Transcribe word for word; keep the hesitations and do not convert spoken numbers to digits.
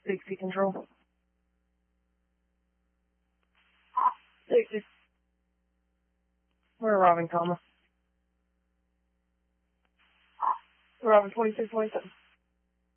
sixty control. sixty. We're arriving, comma. We're arriving twenty-six twenty-seven.